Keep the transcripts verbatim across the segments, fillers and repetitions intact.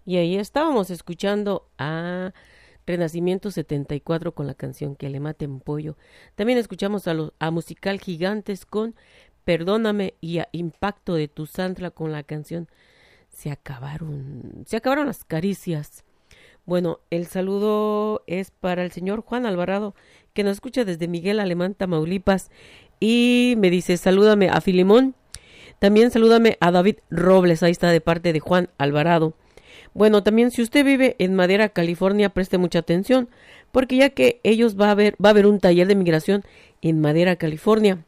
Y ahí estábamos escuchando a Renacimiento setenta y cuatro con la canción Que le maten pollo. También escuchamos a, los, a Musical Gigantes con Perdóname y a Impacto de Tu Santla con la canción Se acabaron, se acabaron las caricias. Bueno, el saludo es para el señor Juan Alvarado, que nos escucha desde Miguel Alemán, Tamaulipas, y me dice, salúdame a Filimón, también salúdame a David Robles, ahí está de parte de Juan Alvarado. Bueno, también si usted vive en Madera, California, preste mucha atención, porque ya que ellos va a haber, va a haber un taller de migración en Madera, California.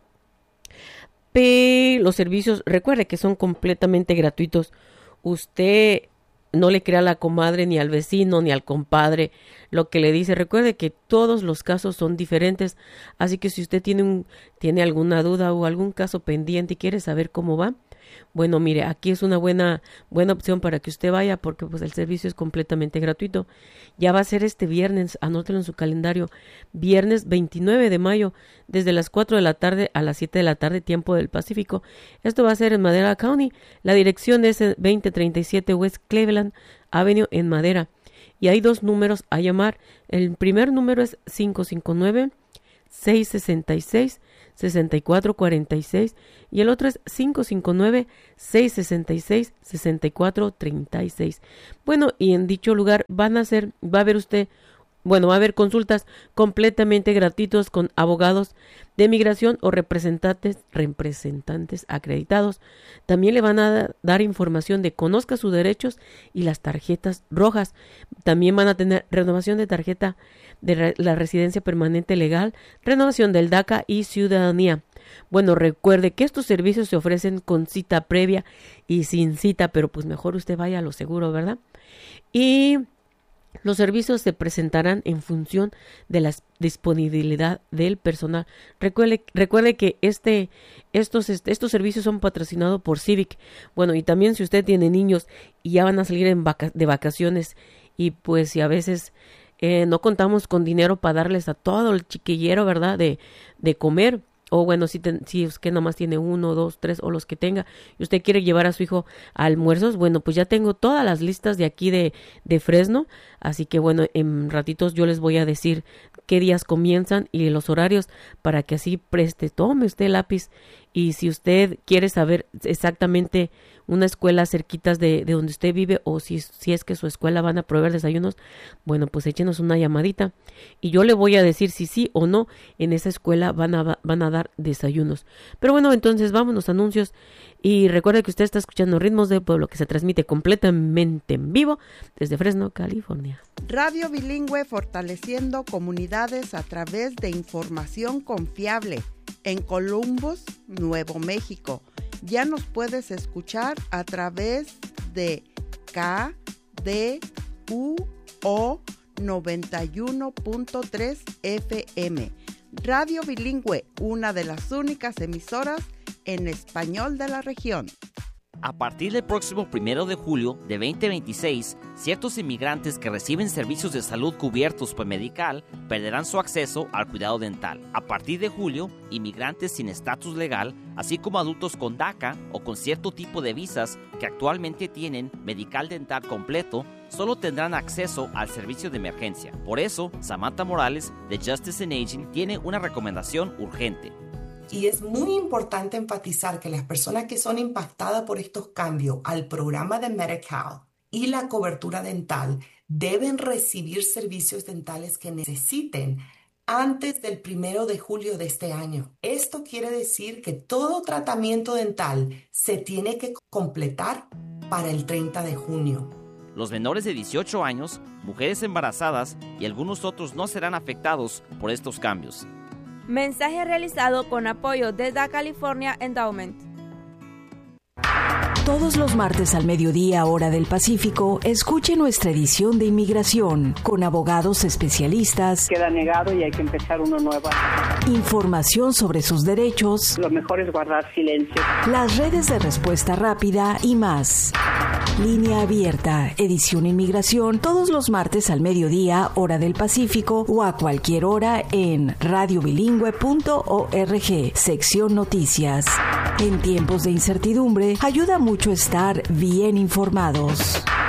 Pero los servicios, recuerde que son completamente gratuitos. Usted no le crea a la comadre, ni al vecino, ni al compadre lo que le dice. Recuerde que todos los casos son diferentes, así que si usted tiene un, tiene alguna duda o algún caso pendiente y quiere saber cómo va, bueno, mire, aquí es una buena, buena opción para que usted vaya, porque pues el servicio es completamente gratuito. Ya va a ser este viernes, anótelo en su calendario, viernes veintinueve de mayo, desde las cuatro de la tarde a las siete de la tarde, tiempo del Pacífico. Esto va a ser en Madera County. La dirección es veinte treinta y siete West Cleveland Avenue en Madera. Y hay dos números a llamar. El primer número es cinco cinco nueve, seis seis seis, seis cuatro cuatro seis y el otro es cinco cinco nueve, seis seis seis, seis cuatro tres seis. Bueno, y en dicho lugar van a ser, va a haber usted, bueno, va a haber consultas completamente gratuitas con abogados de migración o representantes, representantes acreditados. También le van a dar información de conozca sus derechos y las tarjetas rojas. También van a tener renovación de tarjeta de re- la residencia permanente legal, renovación del DACA y ciudadanía. Bueno, recuerde que estos servicios se ofrecen con cita previa y sin cita, pero pues mejor usted vaya a lo seguro, ¿verdad? Y los servicios se presentarán en función de la disponibilidad del personal. Recuerde, recuerde que este, estos, estos servicios son patrocinados por Civic. Bueno, y también si usted tiene niños y ya van a salir en vaca, de vacaciones y pues si a veces eh, no contamos con dinero para darles a todo el chiquillero, ¿verdad? De, de comer. O bueno, si, ten, si es que nomás tiene uno, dos, tres o los que tenga y usted quiere llevar a su hijo a almuerzos, bueno, pues ya tengo todas las listas de aquí de, de Fresno, así que bueno, en ratitos yo les voy a decir qué días comienzan y los horarios para que así preste, tome usted el lápiz y si usted quiere saber exactamente una escuela cerquitas de, de donde usted vive o si, si es que su escuela van a proveer desayunos, bueno, pues échenos una llamadita y yo le voy a decir si sí o no en esa escuela van a, van a dar desayunos. Pero bueno, entonces vámonos a anuncios y recuerde que usted está escuchando Ritmos del Pueblo, que se transmite completamente en vivo desde Fresno, California. Radio Bilingüe, fortaleciendo comunidades a través de información confiable en Columbus, Nuevo México. Ya nos puedes escuchar a través de K D U O noventa y uno punto tres F M. Radio Bilingüe, una de las únicas emisoras en español de la región. A partir del próximo primero de julio de veinte veintiséis, ciertos inmigrantes que reciben servicios de salud cubiertos por Medical perderán su acceso al cuidado dental. A partir de julio, inmigrantes sin estatus legal, así como adultos con DACA o con cierto tipo de visas que actualmente tienen Medical dental completo, solo tendrán acceso al servicio de emergencia. Por eso, Samantha Morales de Justice and Aging tiene una recomendación urgente. Y es muy importante enfatizar que las personas que son impactadas por estos cambios al programa de Medi-Cal y la cobertura dental deben recibir servicios dentales que necesiten antes del primero de julio de este año. Esto quiere decir que todo tratamiento dental se tiene que completar para el treinta de junio. Los menores de dieciocho años, mujeres embarazadas y algunos otros no serán afectados por estos cambios. Mensaje realizado con apoyo de The California Endowment. Todos los martes al mediodía, hora del Pacífico, escuche nuestra edición de Inmigración con abogados especialistas. Queda negado y hay que empezar uno nuevo. Información sobre sus derechos. Lo mejor es guardar silencio. Las redes de respuesta rápida y más. Línea abierta, edición Inmigración, todos los martes al mediodía, hora del Pacífico o a cualquier hora en radio bilingüe punto org, sección Noticias. En tiempos de incertidumbre, ayuda mucho estar bien informados.